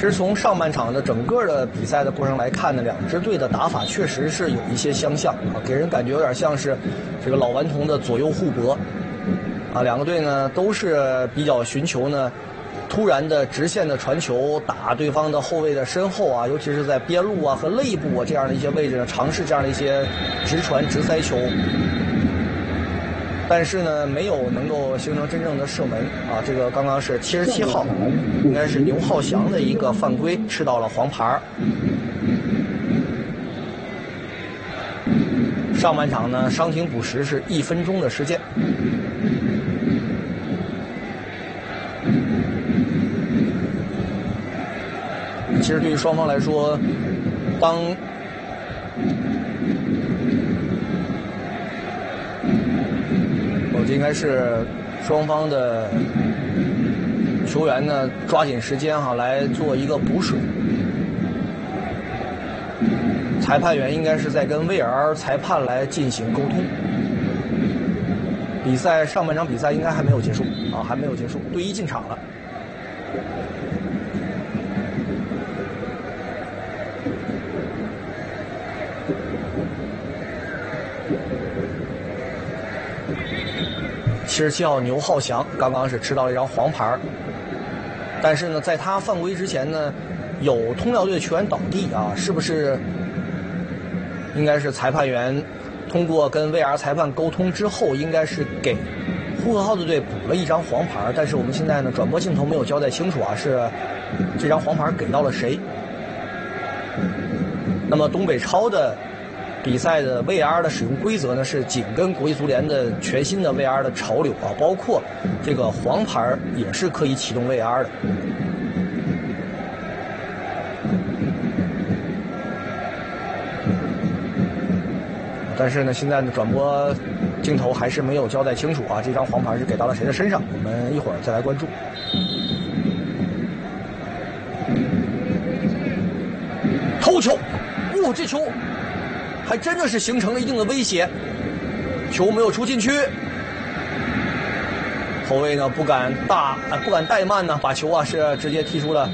其实从上半场的整个的比赛的过程来看呢，两支队的打法确实是有一些相像啊，给人感觉有点像是这个老顽童的左右互搏啊。两个队呢都是比较寻求呢突然的直线的传球，打对方的后卫的身后啊，尤其是在边路啊和肋部啊这样的一些位置呢，尝试这样的一些直传直塞球。但是呢，没有能够形成真正的射门啊！这个刚刚是77号，应该是牛浩翔的一个犯规，吃到了黄牌。上半场呢，伤停补时是1分钟的时间。其实对于双方来说，这应该是双方的球员呢抓紧时间来做一个补水。裁判员应该是在跟 VAR 裁判来进行沟通。比赛上半场比赛应该还没有结束啊，还没有结束，队医进场了。77号牛浩翔刚刚是吃到了一张黄牌，但是呢，在他犯规之前呢，有通辽队的球员倒地啊，是不是？应该是裁判员通过跟 VAR 裁判沟通之后，应该是给呼和浩特队补了一张黄牌，但是我们现在呢，转播镜头没有交代清楚啊，是这张黄牌给到了谁？那么东北超的比赛的 VAR 的使用规则呢，是紧跟国际足联的全新的 VAR 的潮流啊，包括这个黄牌也是可以启动 VAR 的。但是呢，现在的转播镜头还是没有交代清楚啊，这张黄牌是给到了谁的身上？我们一会儿再来关注。头球，这球还真的是形成了一定的威胁，球没有出禁区，后卫呢不敢怠慢呢，把球是直接踢出了